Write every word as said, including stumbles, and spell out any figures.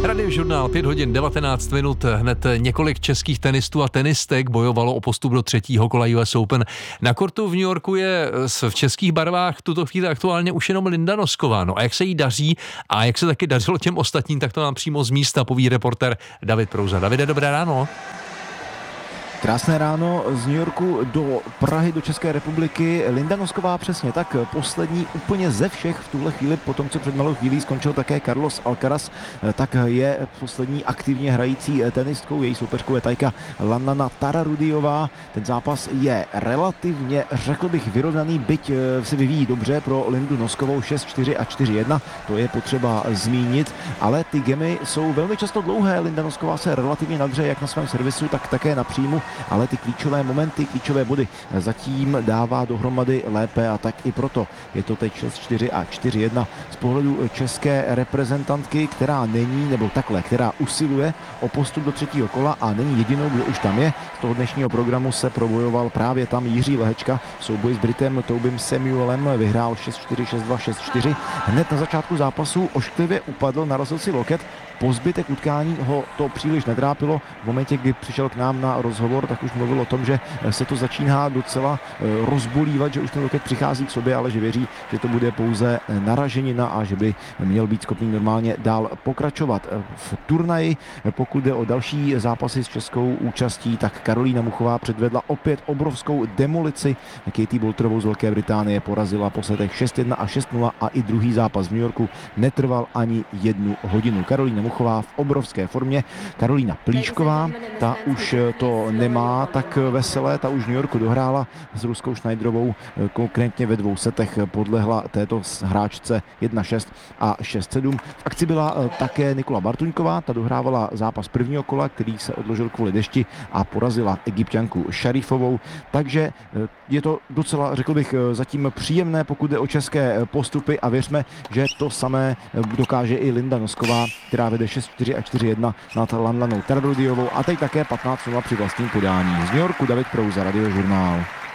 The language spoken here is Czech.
Radiožurnál, pět hodin devatenáct minut, hned několik českých tenistů a tenistek bojovalo o postup do třetího kola U S Open. Na kortu v New Yorku je v českých barvách v tuto chvíli aktuálně už jenom Linda Nosková. No a jak se jí daří a jak se taky dařilo těm ostatním, tak to nám přímo z místa poví reporter David Prouza. Davide, dobré ráno. Krásné ráno z New Yorku do Prahy, do České republiky. Linda Nosková přesně tak, poslední úplně ze všech v tuhle chvíli, po tom, co před malou chvílí skončil také Carlos Alcaraz, tak je poslední aktivně hrající tenistkou. Její soupeřkou je Tajka Lannana Tararudiová. Ten zápas je relativně, řekl bych, vyrovnaný, byť se vyvíjí dobře pro Lindu Noskovou šest čtyři a čtyři jedna. To je potřeba zmínit, ale ty gemy jsou velmi často dlouhé. Linda Nosková se relativně nadře jak na svém servisu, tak také na příjmu, ale ty klíčové momenty, klíčové body zatím dává dohromady lépe a tak i proto je to teď šest čtyři a čtyři jedna z pohledu české reprezentantky, která není, nebo takhle, která usiluje o postup do třetího kola a není jedinou, kdo už tam je. Z toho dnešního programu se probojoval právě tam Jiří Lehečka v souboji s Britem Tobim Samuelem, vyhrál šest čtyři, šest dva, šest čtyři. Hned na začátku zápasu ošklivě upadl, narazil si loket. Po zbytek utkání ho to příliš netrápilo. V momentě, kdy přišel k nám na rozhovor, tak už mluvil o tom, že se to začíná docela rozbolívat, že už ten loket přichází k sobě, ale že věří, že to bude pouze naraženina a že by měl být schopný normálně dál pokračovat. V turnaji, pokud jde o další zápasy s českou účastí, tak Karolína Muchová předvedla opět obrovskou demolici. Katie Boulterovou z Velké Británie porazila po setech šest jedna a šest nula a i druhý zápas v New Yorku netrval ani jednu hodinu. Karolína Muchová v obrovské formě. Karolína Plíšková, ta už to nemá tak veselé, ta už v New Yorku dohrála s Ruskou Schneiderovou, konkrétně ve dvou setech podlehla této hráčce jedna šest a šest sedm. V akci byla také Nikola Bartuňková, ta dohrávala zápas prvního kola, který se odložil kvůli dešti a porazila Egypťanku Šarifovou, takže je to docela, řekl bych, zatím příjemné, pokud jde o české postupy a věřme, že to samé dokáže i Linda Nosková, která vede šest čtyři a čtyři jedna nad Lannanou Tararudiovou a teď také patnáct nula při vlastním podání. Z New Yorku David Prouza, Radiožurnál.